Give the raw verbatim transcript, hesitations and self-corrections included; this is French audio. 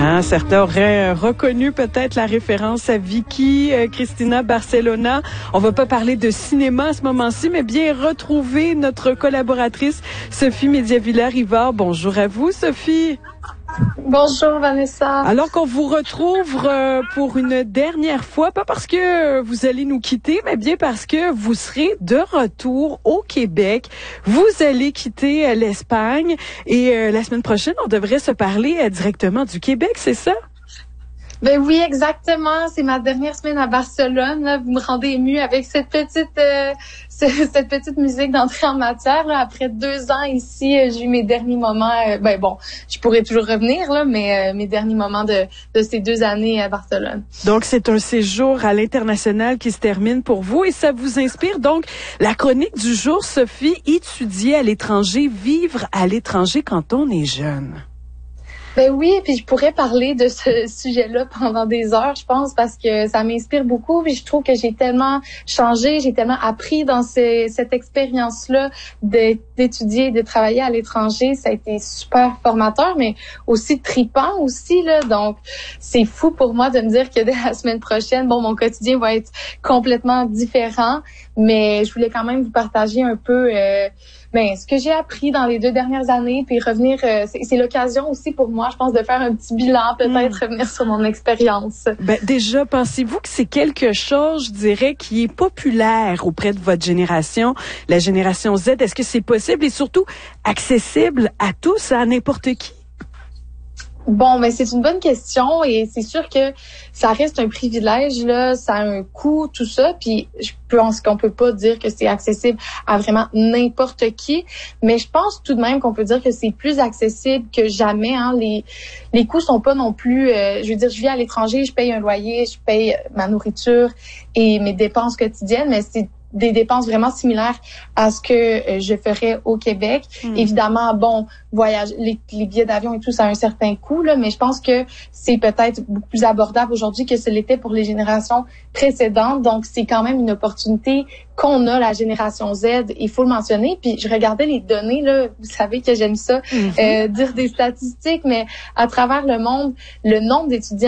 Hein, certains auraient euh, reconnu peut-être la référence à Vicky euh, Cristina Barcelona. On va pas parler de cinéma à ce moment-ci, mais bien retrouver notre collaboratrice Sophie Médiavillers-Rivard. Bonjour à vous, Sophie. Bonjour Vanessa. Alors qu'on vous retrouve euh, pour une dernière fois, pas parce que vous allez nous quitter, mais bien parce que vous serez de retour au Québec. Vous allez quitter euh, l'Espagne et euh, la semaine prochaine, on devrait se parler euh, directement du Québec, c'est ça? Ben oui, exactement. C'est ma dernière semaine à Barcelone. Là. Vous me rendez émue avec cette petite euh, cette petite musique d'entrée en matière. Là. Après deux ans ici, j'ai eu mes derniers moments. Euh, ben bon, je pourrais toujours revenir, là, mais euh, mes derniers moments de, de ces deux années à Barcelone. Donc, c'est un séjour à l'international qui se termine pour vous et ça vous inspire. Donc, la chronique du jour, Sophie, étudier à l'étranger, vivre à l'étranger quand on est jeune. Ben oui, puis je pourrais parler de ce sujet-là pendant des heures, je pense, parce que ça m'inspire beaucoup. Puis je trouve que j'ai tellement changé, j'ai tellement appris dans ces, cette expérience-là de, d'étudier, de travailler à l'étranger. Ça a été super formateur, mais aussi tripant aussi là. Donc c'est fou pour moi de me dire que dès la semaine prochaine, bon, mon quotidien va être complètement différent, mais je voulais quand même vous partager un peu euh, ben ce que j'ai appris dans les deux dernières années, puis revenir. Euh, c'est, c'est l'occasion aussi pour moi, je pense, de faire un petit bilan, peut-être mmh. revenir sur mon expérience. Ben déjà, pensez-vous que c'est quelque chose, je dirais, qui est populaire auprès de votre génération, la génération Z? Est-ce que c'est possible et surtout accessible à tous, à n'importe qui? Bon, mais c'est une bonne question et c'est sûr que ça reste un privilège, là, ça a un coût, tout ça, puis je pense qu'on peut pas dire que c'est accessible à vraiment n'importe qui, mais je pense tout de même qu'on peut dire que c'est plus accessible que jamais, hein. Les les coûts sont pas non plus, euh, je veux dire, je vis à l'étranger, je paye un loyer, je paye ma nourriture et mes dépenses quotidiennes, mais c'est des dépenses vraiment similaires à ce que je ferais au Québec. Mmh. Évidemment, bon, voyage, les, les billets d'avion et tout, ça a un certain coût, là, mais je pense que c'est peut-être beaucoup plus abordable aujourd'hui que ce l'était pour les générations précédentes. Donc, c'est quand même une opportunité qu'on a, la génération Z, il faut le mentionner. Puis, je regardais les données, là, vous savez que j'aime ça, mmh. euh, dire des statistiques, mais à travers le monde, le nombre d'étudiants